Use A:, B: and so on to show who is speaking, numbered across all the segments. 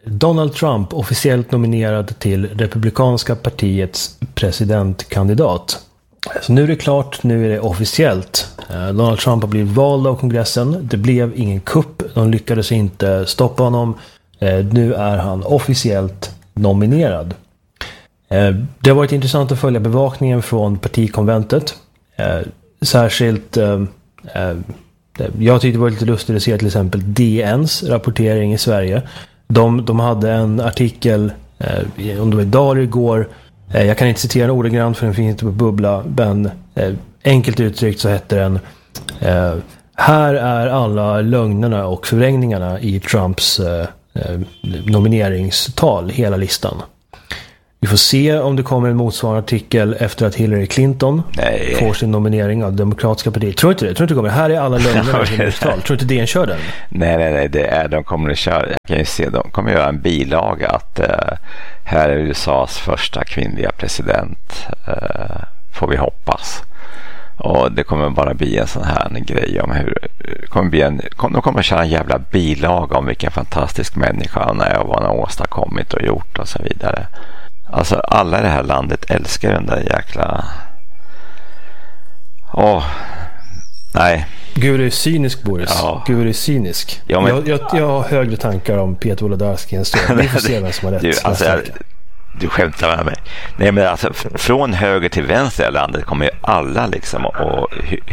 A: Donald Trump officiellt nominerad till Republikanska partiets presidentkandidat. Så nu är det klart, nu är det officiellt. Donald Trump har blivit vald av kongressen. Det blev ingen kupp. De lyckades inte stoppa honom. Nu är han officiellt nominerad. Det har varit intressant att följa bevakningen från partikonventet. Särskilt jag tyckte det var lite lustigt att se till exempel DNs rapportering i Sverige. De hade en artikel om det var idag eller igår. Jag kan inte citera den ordagrant för den finns inte på Bubbla, men enkelt uttryckt så heter den här är alla lögnerna och förvrängningarna i Trumps nomineringstal, hela listan. Vi får se om det kommer en motsvarande artikel efter att Hillary Clinton får sin nominering av Demokratiska partiet. Tror inte det? Tror inte det kommer. Här är alla lögnerna i nomineringstal. Tror inte DN kör den?
B: Nej, de kommer att köra. Jag kan ju se, de kommer att göra en bilaga att här är USAs första kvinnliga president. Får vi hoppas. Och det kommer bara bli en sån här grej om hur de kommer att köra en jävla bilaga om vilken fantastisk människa han är och vad han har åstadkommit och gjort och så vidare. Alltså alla i det här landet älskar den där jäkla... Nej.
A: Gud är cynisk, Boris. Ja. Gud är cynisk. Ja, men... jag har högre tankar om Peter Wolodarski än så. Vi får se vem som har rätt.
B: Du skämtar med mig. Nej, men alltså från höger till vänster i landet kommer ju alla liksom att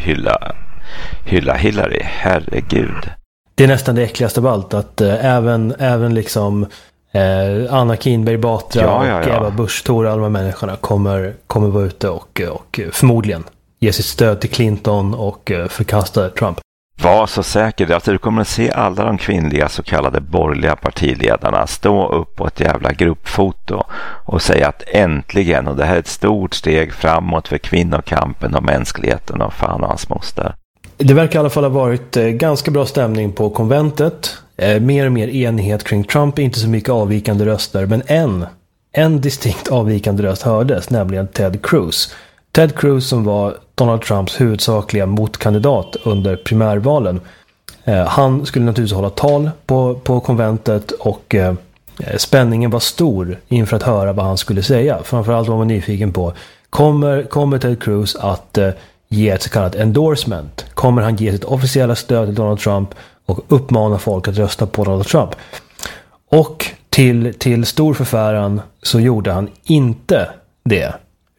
B: hylla Hillary. Herregud.
A: Det är nästan det äckligaste av allt att även liksom Anna Kinberg Batra och Ebba Busch Thor, alla de här människorna kommer vara ute och förmodligen ge sitt stöd till Clinton och förkasta Trump.
B: Var så säker att du kommer att se alla de kvinnliga så kallade borgerliga partiledarna stå upp på ett jävla gruppfoto och säga att äntligen, och det här är ett stort steg framåt för kvinnokampen och mänskligheten och fan och hans moster.
A: Det verkar i alla fall ha varit ganska bra stämning på konventet. Mer och mer enighet kring Trump, inte så mycket avvikande röster, men en distinkt avvikande röst hördes, nämligen Ted Cruz. Ted Cruz som var Donald Trumps huvudsakliga motkandidat under primärvalen. Han skulle naturligtvis hålla tal på konventet och spänningen var stor inför att höra vad han skulle säga. Framförallt var man nyfiken på, kommer Ted Cruz att ge ett så kallat endorsement? Kommer han ge sitt officiella stöd till Donald Trump och uppmana folk att rösta på Donald Trump? Och till stor förfäran så gjorde han inte det.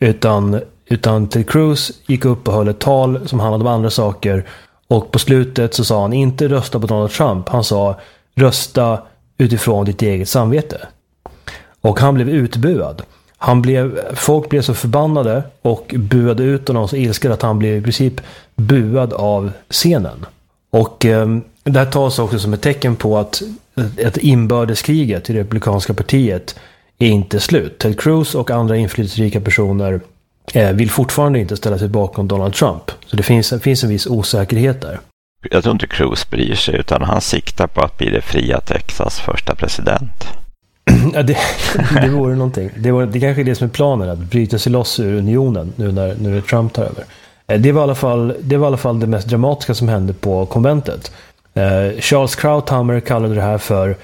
A: Utan Ted Cruz gick upp och höll ett tal som handlade om andra saker. Och på slutet så sa han inte rösta på Donald Trump. Han sa rösta utifrån ditt eget samvete. Och han blev utbuad. Folk blev så förbannade och buade ut honom så ilskade att han blev i princip buad av scenen. Och det här tas också som ett tecken på att inbördeskriget i det republikanska partiet är inte slut. Ted Cruz och andra inflytelserika personer vill fortfarande inte ställa sig bakom Donald Trump. Så det finns en viss osäkerhet där.
B: Jag tror inte Cruz bryr sig utan han siktar på att bli det fria Texas första president.
A: Ja, det vore någonting. Det kanske är det som är planen, att bryta sig loss ur unionen nu när Trump tar över. Det var i alla fall det mest dramatiska som hände på konventet. Charles Krauthammer kallade det här för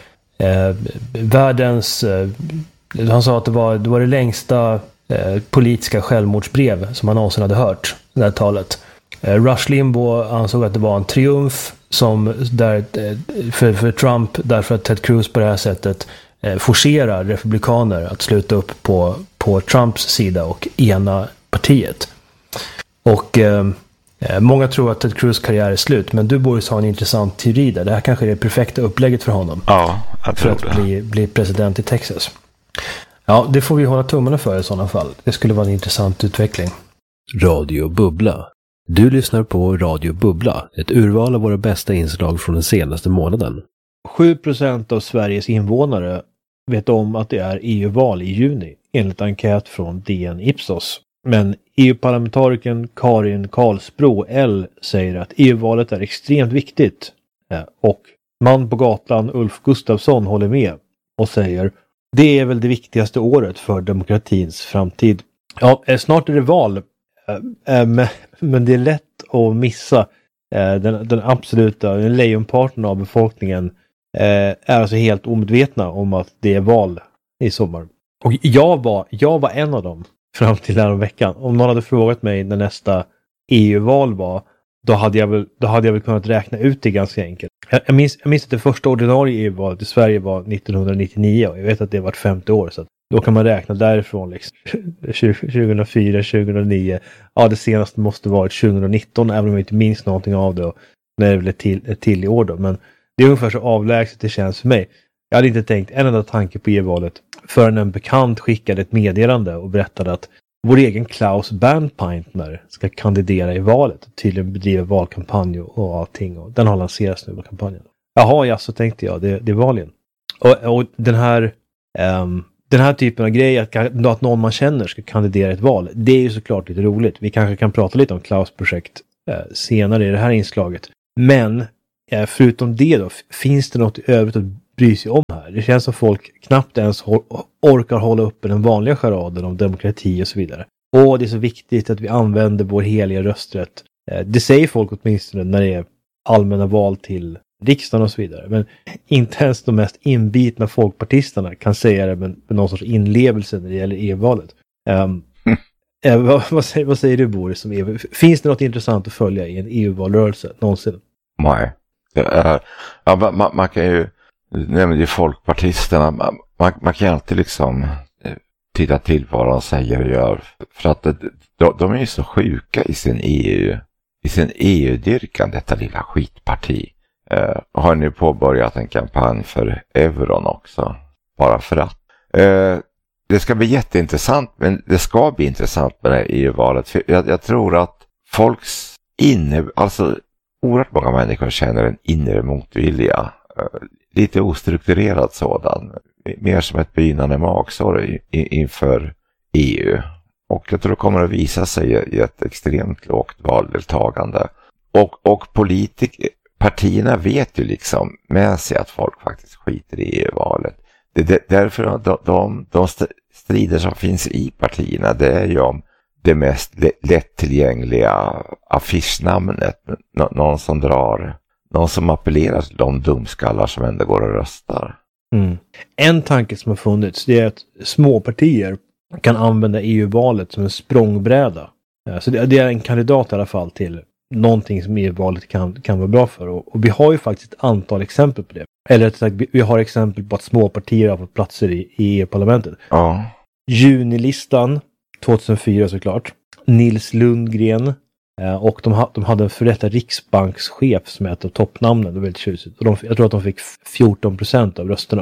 A: världens... han sa att det var det längsta politiska självmordsbrev som han någonsin hade hört, det här talet. Rush Limbaugh ansåg att det var en triumf för Trump därför att Ted Cruz på det här sättet forcerar republikaner att sluta upp på Trumps sida och ena partiet. Och många tror att Ted Cruz karriär är slut, men du Boris har en intressant teori där. Det här kanske är det perfekta upplägget för honom.
B: Ja, jag tror
A: för att bli president i Texas. Ja, det får vi hålla tummarna för i sådana fall. Det skulle vara en intressant utveckling.
C: Radio Bubbla. Du lyssnar på Radio Bubbla, ett urval av våra bästa inslag från den senaste månaden.
A: 7% av Sveriges invånare vet om att det är EU-val i juni, enligt enkät från DN Ipsos. Men EU-parlamentarikern Karin Karlsbro L säger att EU-valet är extremt viktigt. Och man på gatan Ulf Gustafsson håller med och säger det är väl det viktigaste året för demokratins framtid. Ja, snart är det val. Men det är lätt att missa den absoluta lejonparten av befolkningen är alltså helt omedvetna om att det är val i sommar. Och jag var en av dem fram till den veckan. Om någon hade frågat mig när nästa EU-val var, då hade jag väl kunnat räkna ut det ganska enkelt. Jag minns att det första ordinarie EU-valet i Sverige var 1999 och jag vet att det var 50 år, så att då kan man räkna därifrån liksom. 2004, 2009. Ja, det senaste måste varit 2019, även om jag inte minns någonting av det. Och när det väl ett till i år då. Men det är ungefär så avlägset det känns för mig. Jag hade inte tänkt en enda tanke på EU-valet förrän en bekant skickade ett meddelande och berättade att vår egen Klaus Bernpaintner ska kandidera i valet och tydligen bedriva valkampanj och allting. Och den har lanserats nu, kampanjen. Jaha, ja, så tänkte jag. Det är valen. Och den här typen av grej, att någon man känner ska kandidera i ett val, det är ju såklart lite roligt. Vi kanske kan prata lite om Klaus projekt senare i det här inslaget. Men förutom det då, finns det något i övrigt att bry sig om här? Det känns som folk knappt ens orkar hålla uppe den vanliga charaden om demokrati och så vidare. Och det är så viktigt att vi använder vår heliga rösträtt. Det säger folk åtminstone när det är allmänna val till riksdagen och så vidare. Men inte ens de mest inbitna folkpartisterna kan säga det med någon sorts inlevelse när det gäller EU-valet. Vad säger du, Boris? Finns det något intressant att följa i en EU-valrörelse någonsin?
B: Nej. Man kan ju nämna de folkpartisterna. Man kan alltid liksom titta till vad de säger och gör. För att de är ju så sjuka i sin EU-dyrkan, detta lilla skitparti. Har nu påbörjat en kampanj för euron också. Bara för att. Det ska bli jätteintressant, men det ska bli intressant med det här EU-valet. För jag tror att folks oerhört många människor känner en inre motvilja. Lite ostrukturerad sådan. Mer som ett begynnande magsår inför EU. Och jag tror det kommer att visa sig i ett extremt lågt valdeltagande. Och partierna vet ju liksom med sig att folk faktiskt skiter i EU-valet. Det är därför de strider som finns i partierna, det är ju om det mest lättillgängliga affischnamnet. Någon som appellerar till de dumskallar som ändå går och röstar.
A: Mm. En tanke som har funnits, det är att småpartier kan använda EU-valet som en språngbräda. Så det är en kandidat i alla fall till någonting som EU-valet kan vara bra för. Och vi har ju faktiskt ett antal exempel på det. Eller rätt sagt, vi har exempel på att småpartier har fått platser i EU-parlamentet.
B: Ja.
A: Junilistan 2004 såklart. Nils Lundgren. Och de hade en förrätta riksbankschef som är ett av toppnamnen. Det var väldigt tjusigt. Och jag tror att de fick 14% av rösterna.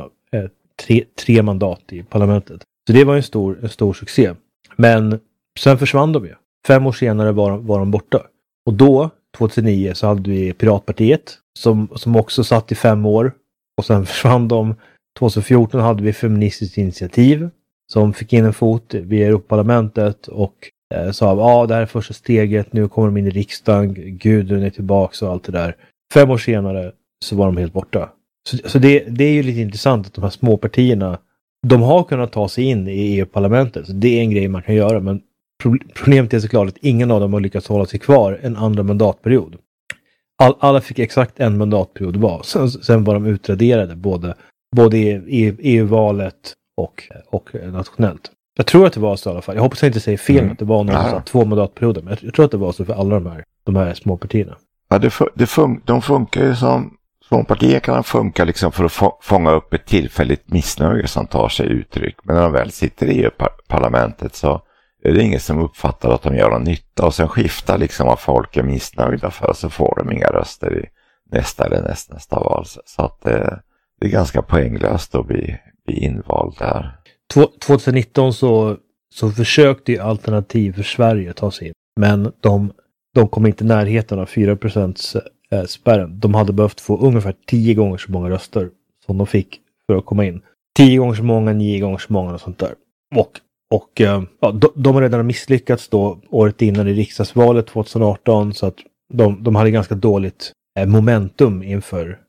A: 3 mandat i parlamentet. Så det var en stor succé. Men sen försvann de ju. 5 år senare var de borta. Och då, 2009, så hade vi Piratpartiet. Som också satt i 5 år. Och sen försvann de. 2014 hade vi Feministiskt initiativ. Som fick in en fot vid Europaparlamentet. Och sa det här är första steget, nu kommer de in i riksdagen, Gudrun är tillbaka och allt det där. 5 år senare så var de helt borta. Så det är ju lite intressant att de här småpartierna, de har kunnat ta sig in i EU-parlamentet. Så det är en grej man kan göra, men problemet är såklart att ingen av dem har lyckats hålla sig kvar en andra mandatperiod. Alla fick exakt en mandatperiod var. Sen var de utraderade både i EU-valet och nationellt. Jag tror att det var så i alla fall. Jag hoppas jag inte säger fel att det var någon 2 mandatperioder. Men jag tror att det var så för alla de här små partierna.
B: Ja, de funkar ju som småpartier kan funka liksom för att fånga upp ett tillfälligt missnöje som tar sig uttryck. Men när de väl sitter i parlamentet så är det ingen som uppfattar att de gör någon nytta. Och sen skiftar liksom vad folk är missnöjda för, så får de inga röster i nästa eller nästa val. Så att det är ganska poänglöst att bli invald där.
A: 2019 så försökte ju Alternativ för Sverige ta sig in. Men de kom inte i närheten av 4% spärren. De hade behövt få ungefär 10 gånger så många röster som de fick för att komma in. 10 gånger så många, 9 gånger så många och sånt där. Och de har redan misslyckats då året innan i riksdagsvalet 2018, så att de hade ganska dåligt momentum inför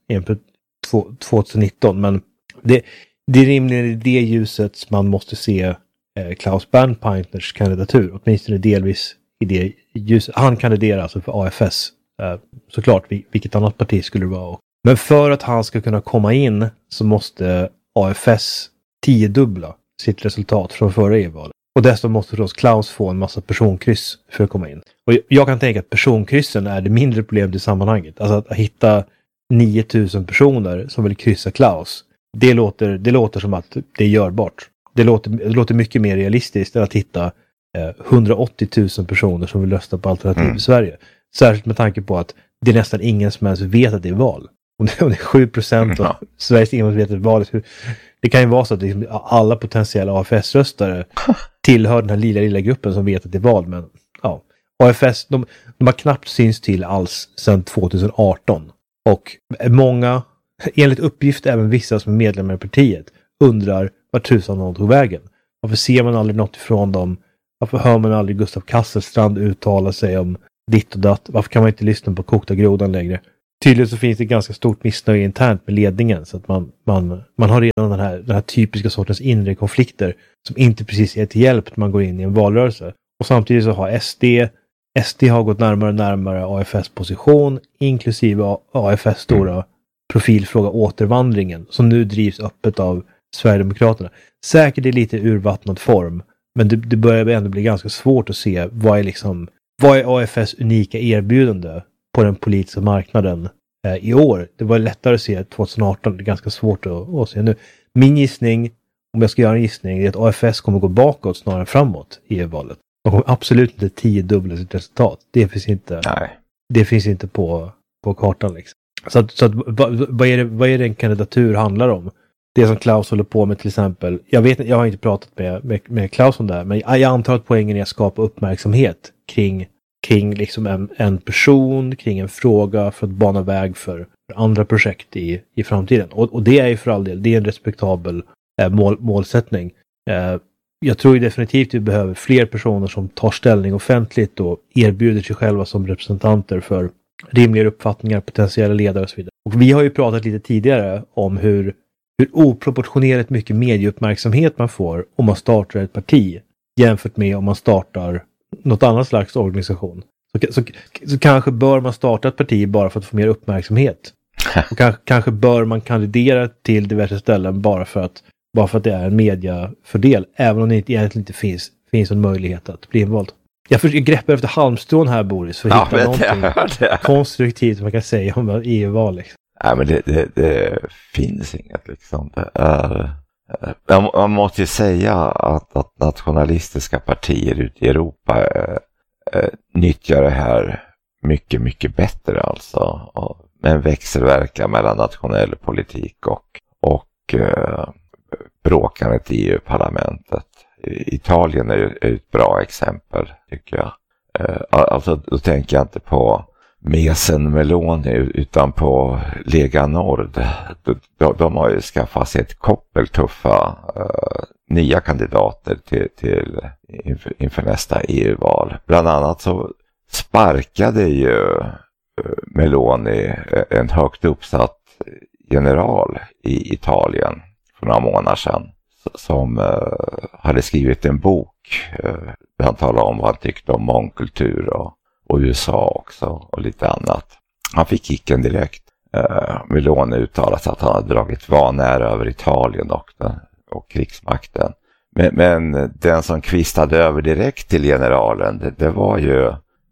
A: 2019. Men det är rimligen i det ljuset som man måste se Klaus Bernpaintners kandidatur. Åtminstone delvis i det ljuset. Han kandiderar alltså för AFS. Såklart, vilket annat parti skulle det vara. Men för att han ska kunna komma in så måste AFS 10-dubbla sitt resultat från förra EU-valet. Och dessutom måste förstås Klaus få en massa personkryss för att komma in. Och jag kan tänka att personkryssen är det mindre problemet i sammanhanget. Alltså att hitta 9000 personer som vill kryssa Klaus. Det låter som att det är görbart. Det låter mycket mer realistiskt än att hitta 180 000 personer som vill rösta på Alternativ i Sverige. Särskilt med tanke på att det är nästan ingen som ens vet att det är val. Om det är 7% av Sveriges ingen vet att det är val. Det kan ju vara så att liksom alla potentiella AFS-röstare tillhör den här lilla gruppen som vet att det är val. Men ja, AFS, de har knappt syns till alls sedan 2018. Och många, enligt uppgift även vissa som är medlemmar i partiet, undrar var tusan de tog vägen. Varför ser man aldrig något ifrån dem? Varför hör man aldrig Gustav Kasselstrand uttala sig om ditt och datt? Varför kan man inte lyssna på kokta grodan längre? Tydligen så finns det ganska stort missnöje internt med ledningen, så att man har redan den här typiska sortens inre konflikter som inte precis är till hjälp när man går in i en valrörelse. Och samtidigt så har SD har gått närmare och närmare AFS position, inklusive AFS stora profilfråga återvandringen, som nu drivs öppet av Sverigedemokraterna. Säkert i lite urvattnad form, men det börjar ändå bli ganska svårt att se vad är AFS unika erbjudande på den politiska marknaden i år. Det var lättare att se 2018, det är ganska svårt att se nu. Min gissning, om jag ska göra en gissning, är att AFS kommer gå bakåt snarare än framåt i EU-valet. De kommer absolut inte 10-dubbla sitt resultat. Det finns inte på kartan liksom. Så att vad är det en kandidatur handlar om? Det som Klaus håller på med till exempel. Jag har inte pratat med Klaus om det här, men jag antar att poängen är att skapa uppmärksamhet kring liksom en person, kring en fråga för att bana väg för andra projekt i framtiden. Och det är ju för all del, det är en respektabel målsättning. Jag tror ju definitivt att vi behöver fler personer som tar ställning offentligt och erbjuder sig själva som representanter för rimligare uppfattningar, potentiella ledare och så vidare. Och vi har ju pratat lite tidigare om hur oproportionerligt mycket medieuppmärksamhet man får om man startar ett parti jämfört med om man startar något annat slags organisation. Så kanske bör man starta ett parti bara för att få mer uppmärksamhet. Och kanske bör man kandidera till diverse ställen bara för att det är en mediafördel, även om det egentligen inte finns en möjlighet att bli invald. Jag greppar efter halmstrån här, Boris, för att hitta någonting konstruktivt man kan säga om EU-val. Liksom.
B: Nej, men det finns inget liksom. Man måste ju säga att nationalistiska partier ute i Europa nyttjar det här mycket, mycket bättre alltså. Med en växelverkan mellan nationell politik och bråkandet i EU-parlamentet. Italien är ju ett bra exempel, tycker jag. Alltså då tänker jag inte på Mesen Meloni utan på Lega Nord. De har ju skaffat sig ett koppel tuffa nya kandidater till inför nästa EU-val. Bland annat så sparkade ju Meloni en högt uppsatt general i Italien för några månader sedan som hade skrivit en bok där han talade om vad han tyckte om mångkultur och USA också och lite annat. Han fick kicken direkt. Meloni uttalat att han hade dragit vanära över Italien och krigsmakten. Men den som kvistade över direkt till generalen, det var ju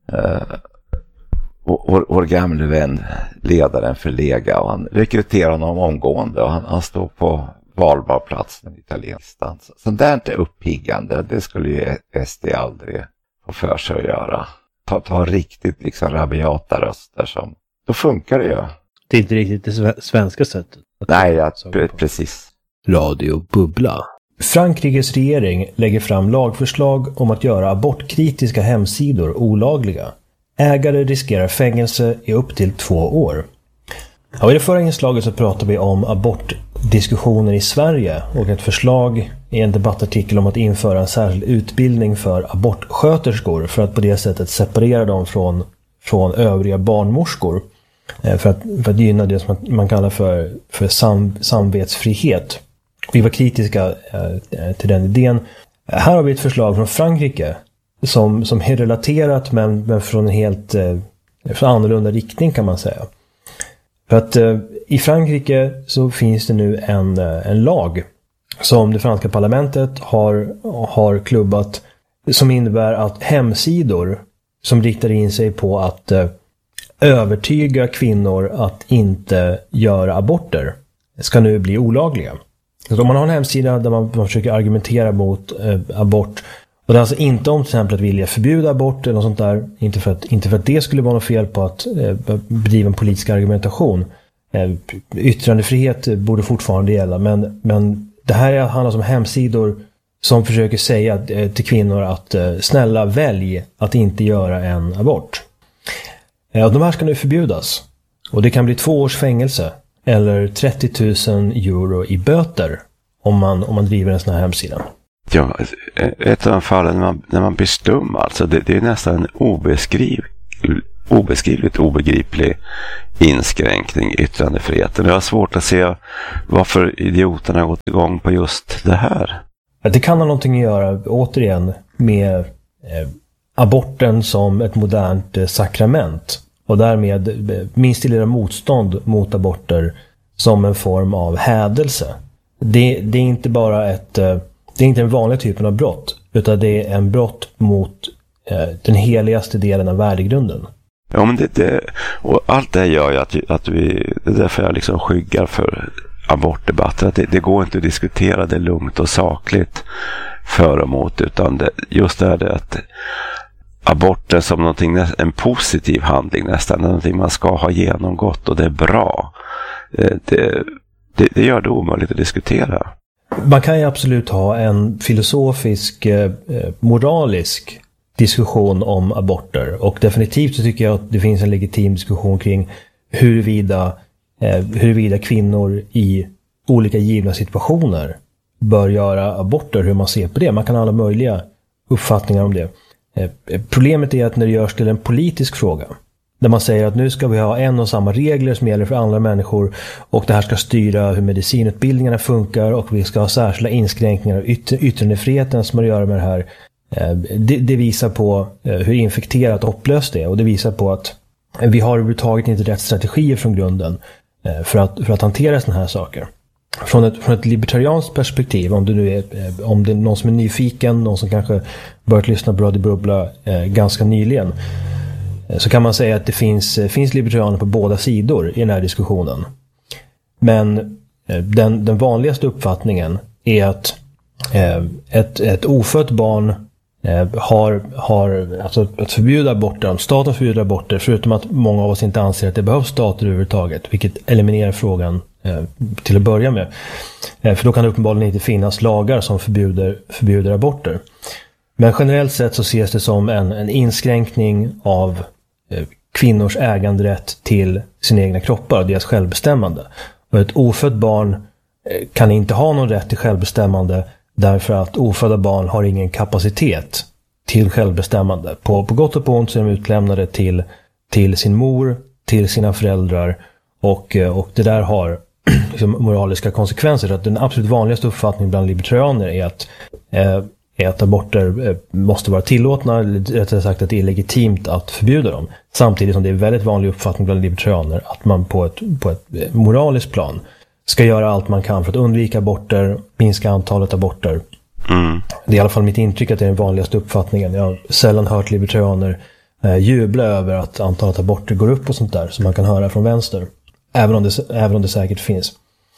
B: vår gamle vän, ledaren för Lega, och han rekryterade honom omgående och han stod på valbar plats i italienskan. Så det är inte uppiggande, det skulle ju SD aldrig få för sig att göra. Ta riktigt liksom rabiata röster då funkar det ju.
A: Det är inte riktigt det svenska sättet.
B: Nej, precis.
C: Radio Bubbla.
A: Frankrikes regering lägger fram lagförslag om att göra abortkritiska hemsidor olagliga. Ägare riskerar fängelse i upp till 2 år. Ja, i det förra inslaget så pratade vi om abortdiskussioner i Sverige och ett förslag i en debattartikel om att införa en särskild utbildning för abortsköterskor för att på det sättet separera dem från övriga barnmorskor för att gynna det som man kallar för samvetsfrihet. Vi var kritiska till den idén. Här har vi ett förslag från Frankrike som är relaterat men från en helt från annorlunda riktning kan man säga. För att i Frankrike så finns det nu en lag som det franska parlamentet har klubbat, som innebär att hemsidor som riktar in sig på att övertyga kvinnor att inte göra aborter ska nu bli olagliga. Så om man har en hemsida där man försöker argumentera mot abort, och det är alltså inte om till exempel att vilja förbjuda abort eller något sånt där, inte för att det skulle vara något fel på att bedriva en politisk argumentation. Yttrandefrihet borde fortfarande gälla, men det här handlar om hemsidor som försöker säga till kvinnor att snälla välj att inte göra en abort. De här ska nu förbjudas, och det kan bli 2 års fängelse eller 30 000 euro i böter om man driver en sån här hemsida.
B: Ja, ett av de fallen när man blir stum, alltså det är nästan en obeskrivligt obegriplig inskränkning i yttrandefriheten. Jag har svårt att se varför idioterna har gått igång på just det här.
A: Det kan ha någonting att göra, återigen, med aborten som ett modernt sakrament, och därmed minst lilla motstånd mot aborter som en form av hädelse. Det är inte bara det är inte den vanliga typen av brott, utan det är en brott mot den heligaste delen av värdegrunden.
B: Ja, men och allt det gör ju att vi, det är därför jag liksom skyggar för abortdebatter, att det går inte att diskutera det lugnt och sakligt för och emot, utan just det här att aborten som någonting, en positiv handling nästan, någonting man ska ha genomgått och det är bra, det gör det omöjligt att diskutera.
A: Man kan ju absolut ha en filosofisk, moralisk diskussion om aborter, och definitivt så tycker jag att det finns en legitim diskussion kring huruvida kvinnor i olika givna situationer bör göra aborter, hur man ser på det. Man kan ha alla möjliga uppfattningar om det. Problemet är att när det görs till en politisk fråga, där man säger att nu ska vi ha en och samma regler som gäller för andra människor, och det här ska styra hur medicinutbildningarna funkar, och vi ska ha särskilda inskränkningar av yttrandefriheten som har att göra med det här. Det visar på hur infekterat och hopplöst det är, och det visar på att vi har överhuvudtaget inte rätt strategier från grunden för att hantera såna här saker. Från ett libertarianskt perspektiv, om det är någon som är nyfiken, någon som kanske börjat lyssna på Radio Bubbla ganska nyligen, så kan man säga att det finns libertarianer på båda sidor i den här diskussionen. Men den vanligaste uppfattningen är att ett ofött barn har alltså att förbjuda aborter, staten förbjuder aborter, förutom att många av oss inte anser att det behövs stater överhuvudtaget, vilket eliminerar frågan till att börja med. För då kan det uppenbarligen inte finnas lagar som förbjuder aborter. Men generellt sett så ses det som en inskränkning av kvinnors äganderätt till sina egna kroppar och deras självbestämmande. Och ett ofött barn kan inte ha någon rätt till självbestämmande, därför att ofödda barn har ingen kapacitet till självbestämmande. På gott och på ont så är de utlämnade till sin mor, till sina föräldrar, och det där har liksom moraliska konsekvenser. Att den absolut vanligaste uppfattningen bland libertarianer är att aborter måste vara tillåtna, eller rättare sagt att det är legitimt att förbjuda dem. Samtidigt som det är väldigt vanlig uppfattning bland libertarianer att man på ett moraliskt plan ska göra allt man kan för att undvika aborter, minska antalet aborter. Det är i alla fall mitt intryck att det är den vanligaste uppfattningen. Jag har sällan hört libertarianer jubla över att antalet aborter går upp och sånt där, som man kan höra från vänster. Även om det säkert finns.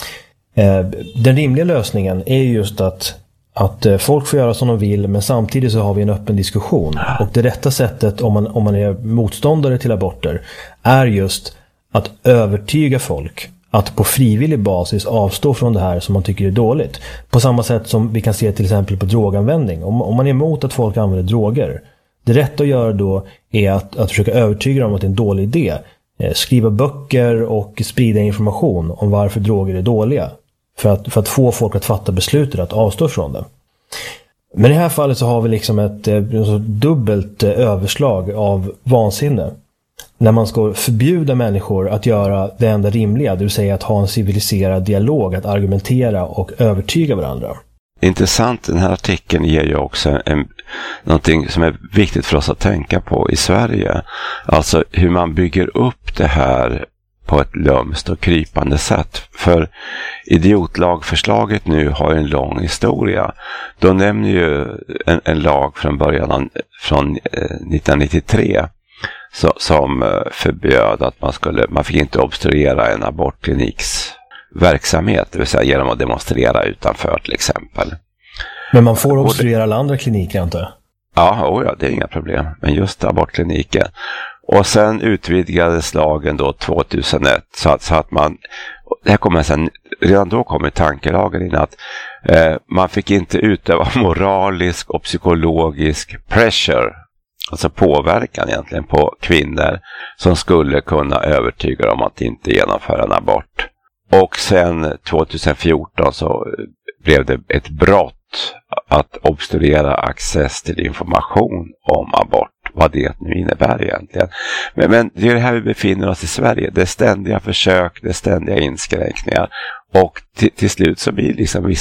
A: Den rimliga lösningen är just att folk får göra som de vill, men samtidigt så har vi en öppen diskussion. Och det rätta sättet om man är motståndare till aborter är just att övertyga folk att på frivillig basis avstå från det här som man tycker är dåligt. På samma sätt som vi kan se till exempel på droganvändning. Om man är emot att folk använder droger, det rätta att göra då är att försöka övertyga dem att det är en dålig idé. Skriva böcker och sprida information om varför droger är dåliga. För att få folk att fatta beslutet att avstå från det. Men i det här fallet så har vi liksom ett dubbelt överslag av vansinne. När man ska förbjuda människor att göra det enda rimliga, det vill säga att ha en civiliserad dialog, att argumentera och övertyga varandra.
B: Intressant, den här artikeln ger ju också någonting som är viktigt för oss att tänka på i Sverige. Alltså hur man bygger upp det här på ett lömskt och krypande sätt. För idiotlagförslaget nu har en lång historia. De nämner ju en lag från början från 1993 som förbjöd att man fick inte obstruera en abortkliniks verksamhet, det vill säga genom att demonstrera utanför till exempel.
A: Men man får obstruera alla andra kliniker, antar jag?
B: Ja, det är inga problem. Men just abortkliniken. Och sen utvidgades lagen då 2001 så att man, det här kommer sen, redan då kommer tankelagen in att man fick inte utöva moralisk och psykologisk pressure, alltså påverkan egentligen på kvinnor som skulle kunna övertyga dem att inte genomföra en abort. Och sen 2014 så blev det ett brott att obstruera access till information om abort, vad det nu innebär egentligen. Men det är det här vi befinner oss i Sverige. Det är ständiga försök, det är ständiga inskränkningar. Och till slut så blir liksom